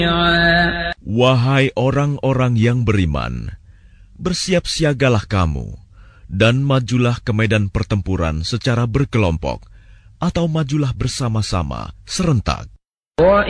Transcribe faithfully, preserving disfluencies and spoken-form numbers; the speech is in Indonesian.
Wahai orang-orang yang beriman, bersiap-siagalah kamu, dan majulah ke medan pertempuran secara berkelompok, atau majulah bersama-sama, serentak.